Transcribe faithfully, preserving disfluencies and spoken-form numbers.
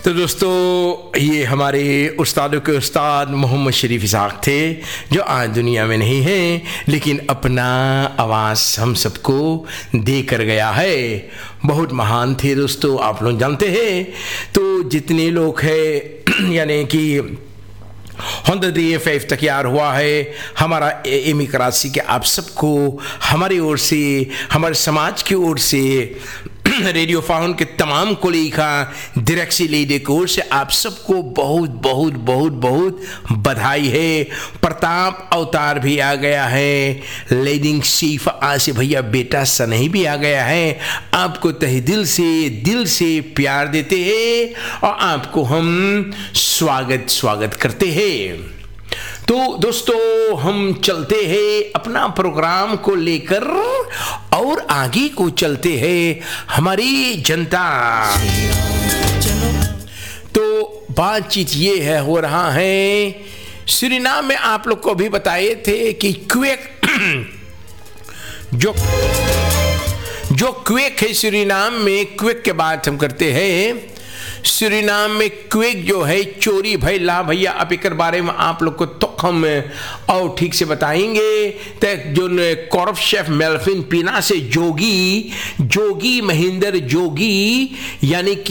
तो दोस्तों, ये हमारे उस्तादों के उस्ताद मोहम्मद शरीफ इसाक थे, जो आज दुनिया में नहीं हैं, लेकिन अपना आवाज़ हम सबको दे कर गया है। बहुत महान थे दोस्तों, आप लोग जानते हैं। तो जितने लोग हैं, यानी कि हंड्रेड एफ एफ तैयार हुआ है हमारा एमी कराची के, आप सबको हमारी ओर से, हमारे समाज की ओर से, रेडियो फाउन के तमाम कोलीगा डायरेक्सी लीडर की ओर से आप सबको बहुत बहुत बहुत बहुत बधाई है। प्रताप अवतार भी आ गया है, लीडिंग चीफ आसिफ भैया बेटा सनही भी आ गया है। आपको तहे दिल से दिल से प्यार देते हैं और आपको हम स्वागत स्वागत करते हैं। तो दोस्तों, हम चलते हैं अपना प्रोग्राम को लेकर और आगे को चलते हैं हमारी जनता। तो बातचीत ये है, हो रहा है सूरीनाम में, आप लोग को भी बताए थे कि क्वेक जो जो क्वेक है सूरीनाम में, क्वेक के बात हम करते हैं। सूरीनाम में क्वेक जो है चोरी भाई ला भैया, अब एक बारे में आप लोग को तो हम और ठीक से बताएंगे। तो जो कॉर्फ शेफ मेल्फिन पीना से जोगी जोगी महेंद्र जोगी, यानी कि